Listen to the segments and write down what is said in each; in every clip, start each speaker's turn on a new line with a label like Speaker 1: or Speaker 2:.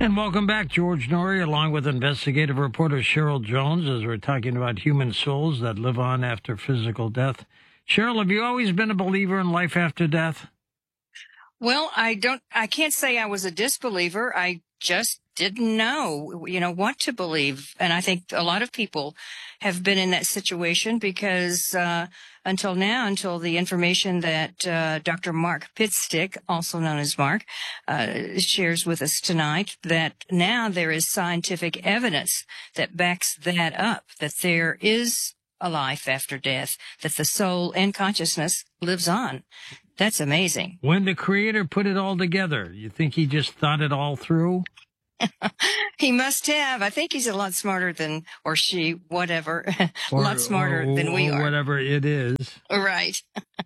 Speaker 1: And welcome back, George Norrie, along with investigative reporter Cheryl Jones, as we're talking about human souls that live on after physical death. Cheryl, have you always been a believer in life after death?
Speaker 2: Well, I can't say I was a disbeliever. I just didn't know, what to believe. And I think a lot of people have been in that situation because, until the information that, Dr. Mark Pitstick, also known as Mark, shares with us tonight, that now there is scientific evidence that backs that up, that there is a life after death, that the soul and consciousness lives on. That's amazing.
Speaker 1: When the Creator put it all together, you think he just thought it all through?
Speaker 2: He must have. I think he's a lot smarter than, or she, whatever, a lot smarter than we are.
Speaker 1: Whatever it is.
Speaker 2: Right.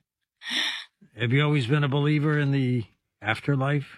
Speaker 1: Have you always been a believer in the afterlife?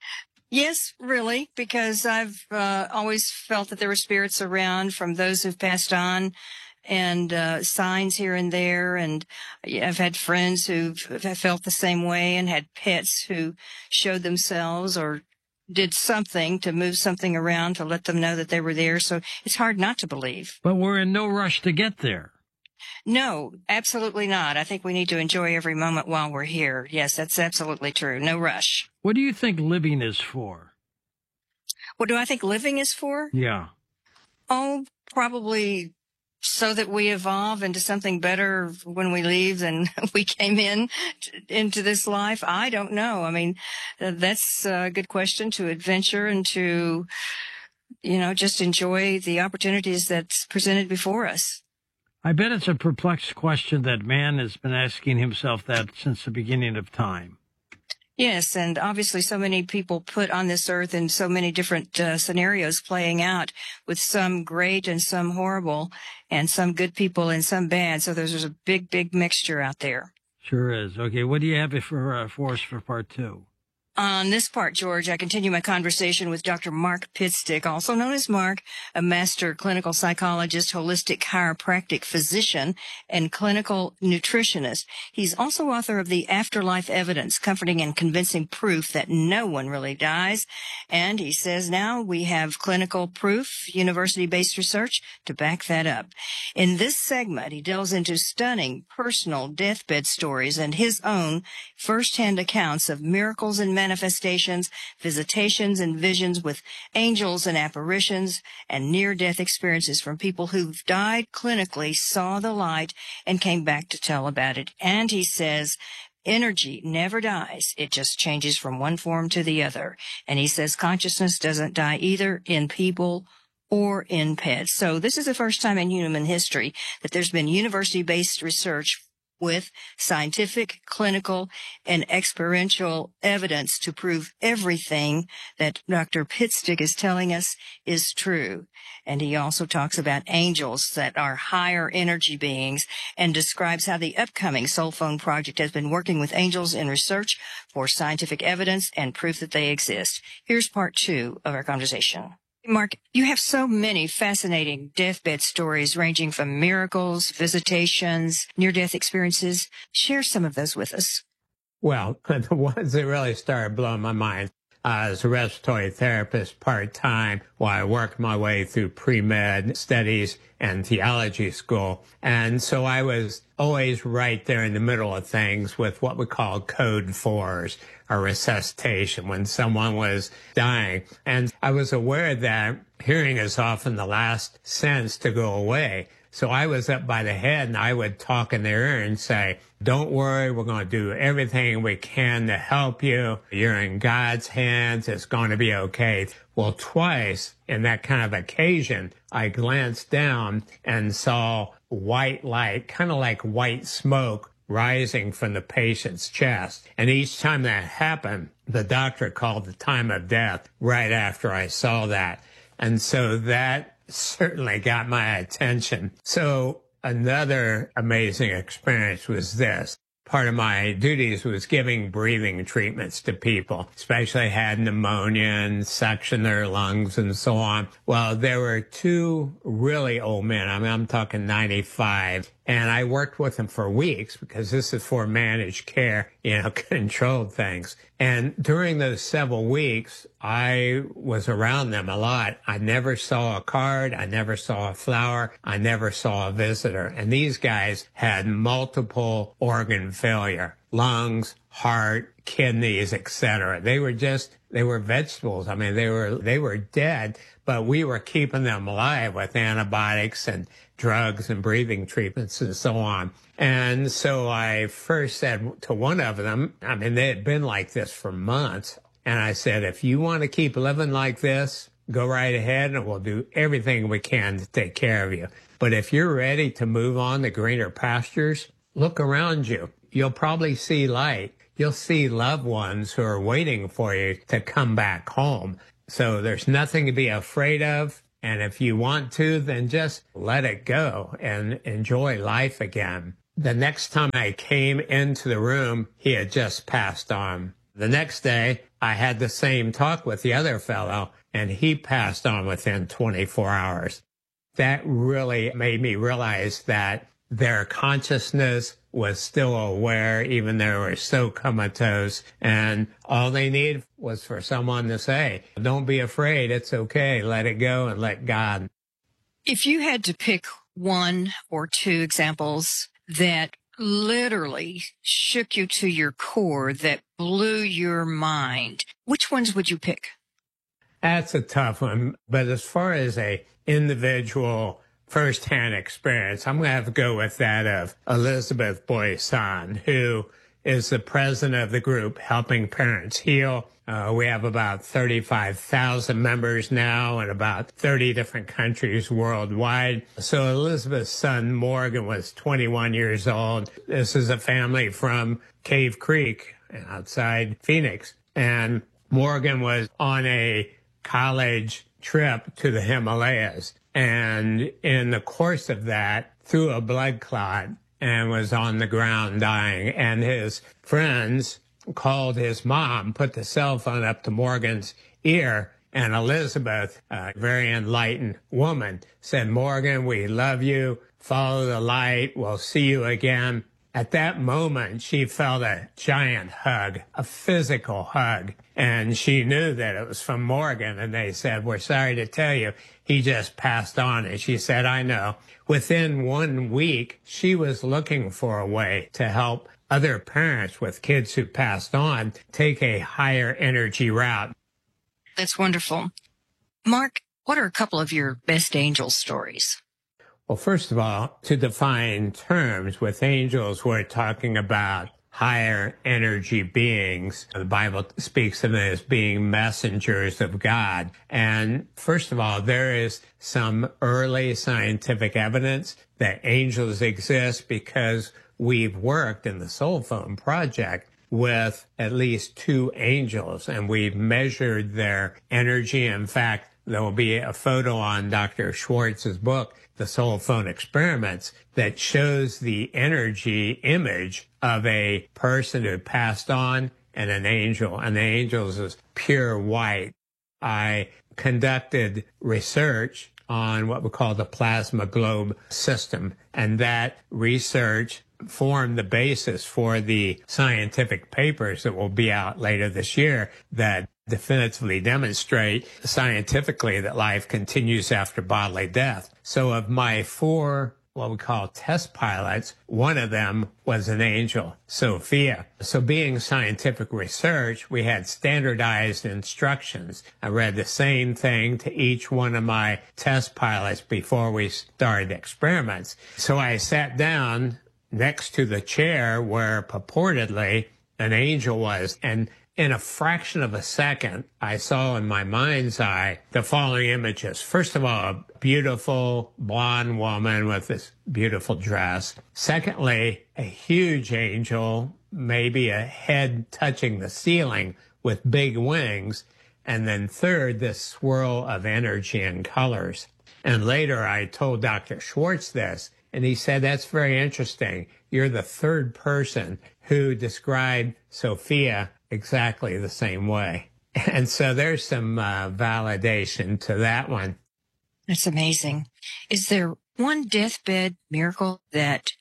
Speaker 2: Yes, really, because I've always felt that there were spirits around from those who've passed on, and signs here and there. And I've had friends who've felt the same way and had pets who showed themselves or did something to move something around to let them know that they were there. So it's hard not to believe.
Speaker 1: But we're in no rush to get there.
Speaker 2: No, absolutely not. I think we need to enjoy every moment while we're here. Yes, that's absolutely true. No rush.
Speaker 1: What do you think living is for?
Speaker 2: What do I think living is for?
Speaker 1: Yeah.
Speaker 2: Oh, probably so that we evolve into something better when we leave than we came into this life. I don't know. I mean, that's a good question, to adventure and to, just enjoy the opportunities that's presented before us.
Speaker 1: I bet it's a perplexed question that man has been asking himself that since the beginning of time.
Speaker 2: Yes, and obviously so many people put on this earth in so many different scenarios playing out, with some great and some horrible, and some good people and some bad. So there's a big, big mixture out there.
Speaker 1: Sure is. Okay, what do you have for us for part two?
Speaker 2: On this part, George, I continue my conversation with Dr. Mark Pitstick, also known as Mark, a master clinical psychologist, holistic chiropractic physician, and clinical nutritionist. He's also author of The Afterlife Evidence, Comforting and Convincing Proof That No One Really Dies. And he says now we have clinical proof, university-based research to back that up. In this segment, he delves into stunning personal deathbed stories and his own first-hand accounts of miracles and manifestations, visitations and visions with angels and apparitions, and near-death experiences from people who've died clinically, saw the light, and came back to tell about it. And he says, energy never dies. It just changes from one form to the other. And he says consciousness doesn't die either in people or in pets. So this is the first time in human history that there's been university-based research with scientific, clinical, and experiential evidence to prove everything that Dr. Pitstick is telling us is true. And he also talks about angels that are higher energy beings and describes how the upcoming Soul Phone project has been working with angels in research for scientific evidence and proof that they exist. Here's part two of our conversation. Mark, you have so many fascinating deathbed stories ranging from miracles, visitations, near-death experiences. Share some of those with us.
Speaker 3: Well, the ones that really started blowing my mind. As a respiratory therapist part-time while I worked my way through pre-med studies and theology school. And so I was always right there in the middle of things with what we call code 4s, or resuscitation, when someone was dying. And I was aware that hearing is often the last sense to go away. So I was up by the head and I would talk in their ear and say, don't worry, we're going to do everything we can to help you. You're in God's hands. It's going to be okay. Well, twice in that kind of occasion, I glanced down and saw white light, kind of like white smoke, rising from the patient's chest. And each time that happened, the doctor called the time of death right after I saw that. And so that certainly got my attention. So another amazing experience was this. Part of my duties was giving breathing treatments to people, especially had pneumonia and suction their lungs and so on. Well, there were two really old men. I mean, I'm talking 95. And I worked with them for weeks because this is for managed care, controlled things. And during those several weeks, I was around them a lot. I never saw a card. I never saw a flower. I never saw a visitor. And these guys had multiple organ failure, lungs, heart, kidneys, etc. They were vegetables. I mean, they were dead, but we were keeping them alive with antibiotics and drugs and breathing treatments and so on. And so I first said to one of them, I mean, they had been like this for months. And I said, if you want to keep living like this, go right ahead and we'll do everything we can to take care of you. But if you're ready to move on to greener pastures, look around you. You'll probably see light. You'll see loved ones who are waiting for you to come back home. So there's nothing to be afraid of. And if you want to, then just let it go and enjoy life again. The next time I came into the room, he had just passed on. The next day, I had the same talk with the other fellow, and he passed on within 24 hours. That really made me realize that their consciousness was still aware, even though they were so comatose. And all they needed was for someone to say, don't be afraid. It's okay. Let it go and let God.
Speaker 2: If you had to pick one or two examples that literally shook you to your core, that blew your mind, which ones would you pick?
Speaker 3: That's a tough one. But as far as a individual firsthand experience, I'm going to have to go with that of Elizabeth Boisson, who is the president of the group Helping Parents Heal. We have about 35,000 members now in about 30 different countries worldwide. So Elizabeth's son, Morgan, was 21 years old. This is a family from Cave Creek outside Phoenix. And Morgan was on a college trip to the Himalayas. And in the course of that, threw a blood clot and was on the ground dying. And his friends called his mom, put the cell phone up to Morgan's ear, and Elizabeth, a very enlightened woman, said, Morgan, we love you. Follow the light. We'll see you again. At that moment, she felt a giant hug, a physical hug, and she knew that it was from Morgan, and they said, we're sorry to tell you, he just passed on. And she said, I know. Within 1 week, she was looking for a way to help other parents with kids who passed on take a higher energy route.
Speaker 2: That's wonderful. Mark, what are a couple of your best angel stories?
Speaker 3: Well, first of all, to define terms, with angels, we're talking about higher energy beings. The Bible speaks of them as being messengers of God. And first of all, there is some early scientific evidence that angels exist because we've worked in the Soul Phone Project with at least 2 angels, and we've measured their energy. In fact, there will be a photo on Dr. Schwartz's book, The Soul Phone Experiments, that shows the energy image of a person who passed on and an angel. And the angels is pure white. I conducted research on what we call the plasma globe system, and that research formed the basis for the scientific papers that will be out later this year that definitively demonstrate scientifically that life continues after bodily death. So of my 4, what we call test pilots, one of them was an angel, Sophia. So being scientific research, we had standardized instructions. I read the same thing to each one of my test pilots before we started experiments. So I sat down next to the chair where purportedly an angel was, and in a fraction of a second, I saw in my mind's eye the following images. First of all, a beautiful blonde woman with this beautiful dress. Secondly, a huge angel, maybe a head touching the ceiling with big wings. And then third, this swirl of energy and colors. And later I told Dr. Schwartz this, and he said, that's very interesting. You're the 3rd person who described Sophia exactly the same way. And so there's some validation to that one.
Speaker 2: That's amazing. Is there one deathbed miracle that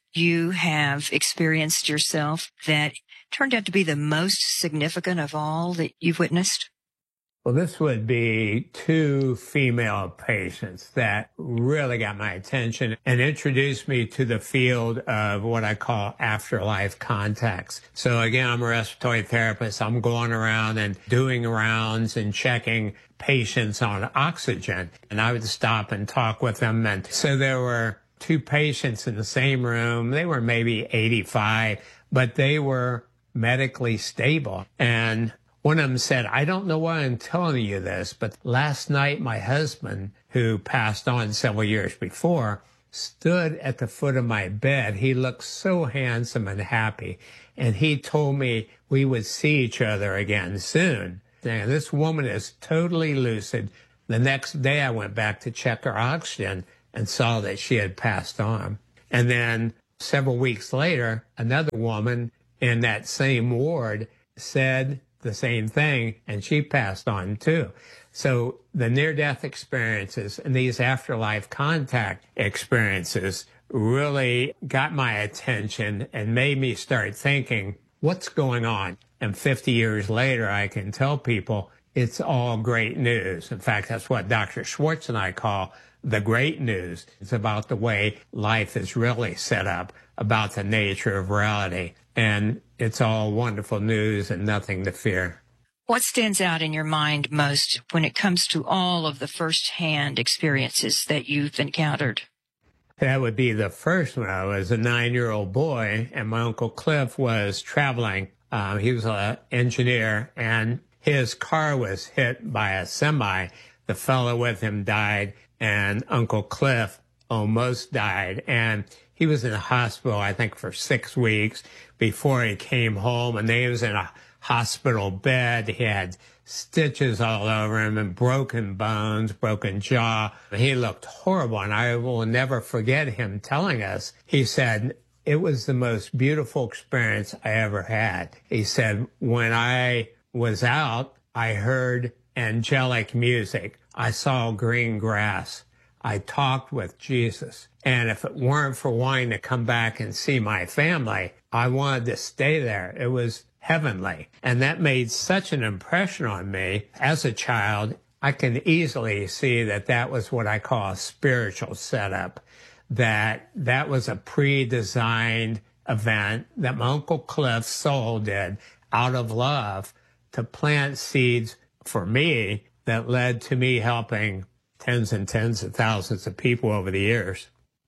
Speaker 2: you have experienced yourself that turned out to be the most significant of all that you've witnessed?
Speaker 3: Well, this would be 2 female patients that really got my attention and introduced me to the field of what I call afterlife contacts. So again, I'm a respiratory therapist. I'm going around and doing rounds and checking patients on oxygen. And I would stop and talk with them. And so there were 2 patients in the same room. They were maybe 85, but they were medically stable. And one of them said, I don't know why I'm telling you this, but last night my husband, who passed on several years before, stood at the foot of my bed. He looked so handsome and happy. And he told me we would see each other again soon. And this woman is totally lucid. The next day I went back to check her oxygen and saw that she had passed on. And then several weeks later, another woman in that same ward said the same thing, and she passed on too. So the near-death experiences and these afterlife contact experiences really got my attention and made me start thinking, what's going on? And 50 years later, I can tell people it's all great news. In fact, that's what Dr. Schwartz and I call the great news. It's about the way life is really set up, about the nature of reality. And it's all wonderful news and nothing to fear.
Speaker 2: What stands out in your mind most when it comes to all of the firsthand experiences that you've encountered?
Speaker 3: That would be the first one. I was a 9-year-old boy, and my Uncle Cliff was traveling. He was an engineer, and his car was hit by a semi. The fellow with him died, and Uncle Cliff almost died. And he was in the hospital, I think, for 6 weeks before he came home, and he was in a hospital bed. He had stitches all over him and broken bones, broken jaw. He looked horrible, and I will never forget him telling us. He said, it was the most beautiful experience I ever had. He said, when I was out, I heard angelic music. I saw green grass. I talked with Jesus. And if it weren't for wanting to come back and see my family, I wanted to stay there. It was heavenly. And that made such an impression on me as a child. I can easily see that that was what I call a spiritual setup, that was a pre-designed event that my Uncle Cliff's soul did out of love to plant seeds for me that led to me helping tens and tens of thousands of people over the years.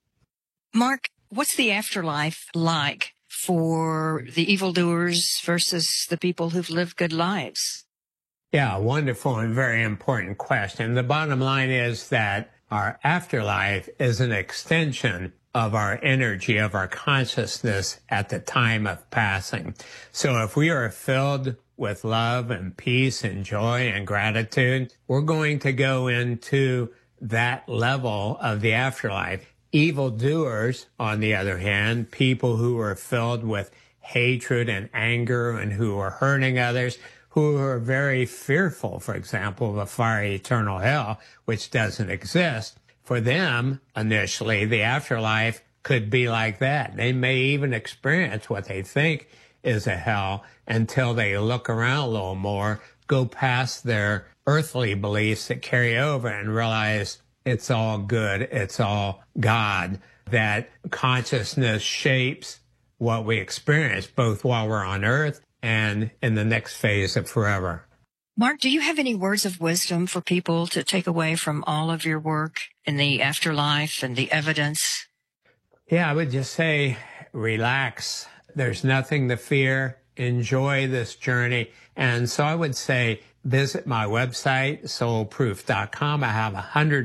Speaker 2: Mark, what's the afterlife like for the evildoers versus the people who've lived good lives?
Speaker 3: Yeah, wonderful and very important question. The bottom line is that our afterlife is an extension of our energy, of our consciousness at the time of passing. So if we are filled with love and peace and joy and gratitude, we're going to go into that level of the afterlife. Evildoers, on the other hand, people who are filled with hatred and anger and who are hurting others, who are very fearful, for example, of a fiery eternal hell, which doesn't exist. For them, initially, the afterlife could be like that. They may even experience what they think is a hell until they look around a little more, go past their earthly beliefs that carry over and realize it's all good, it's all God, that consciousness shapes what we experience, both while we're on earth and in the next phase of forever.
Speaker 2: Mark, do you have any words of wisdom for people to take away from all of your work in the afterlife and the evidence?
Speaker 3: Yeah, I would just say, relax. There's nothing to fear. Enjoy this journey. And so I would say, visit my website, soulproof.com. I have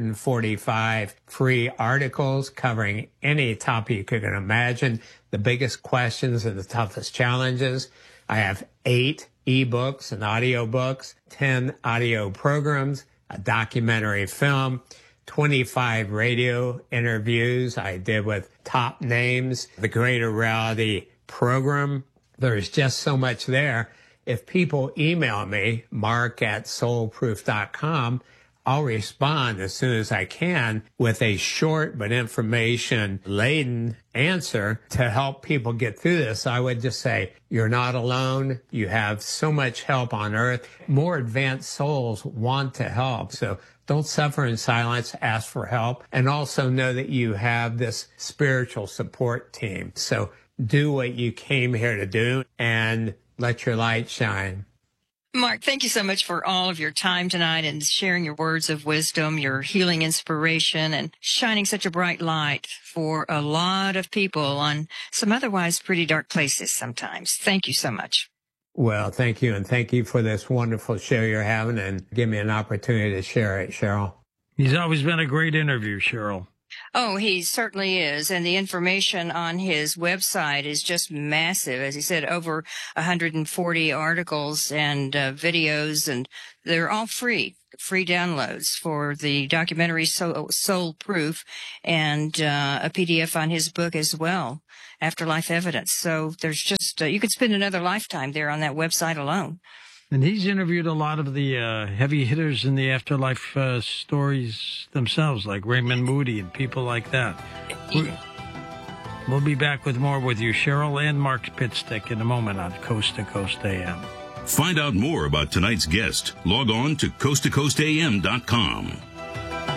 Speaker 3: 145 free articles covering any topic you could imagine, the biggest questions and the toughest challenges. I have 8 ebooks and audiobooks, 10 audio programs, a documentary film, 25 radio interviews I did with top names, the Greater Reality program. There's just so much there. If people email me, mark@soulproof.com, I'll respond as soon as I can with a short but information-laden answer to help people get through this. I would just say, you're not alone. You have so much help on earth. More advanced souls want to help. So don't suffer in silence. Ask for help. And also know that you have this spiritual support team. So do what you came here to do and let your light shine.
Speaker 2: Mark, thank you so much for all of your time tonight and sharing your words of wisdom, your healing inspiration, and shining such a bright light for a lot of people on some otherwise pretty dark places sometimes. Thank you so much.
Speaker 3: Well, thank you. And thank you for this wonderful show you're having and give me an opportunity to share it, Cheryl.
Speaker 1: He's always been a great interview, Cheryl.
Speaker 2: Oh, he certainly is. And the information on his website is just massive. As he said, over 140 articles and videos, and they're all free downloads for the documentary Soul Proof, and a PDF on his book as well, Afterlife Evidence. So there's just, you could spend another lifetime there on that website alone.
Speaker 1: And he's interviewed a lot of the heavy hitters in the afterlife stories themselves, like Raymond Moody and people like that. We'll be back with more with you, Cheryl and Mark Pitstick, in a moment on Coast to Coast AM.
Speaker 4: Find out more about tonight's guest. Log on to coasttocoastam.com.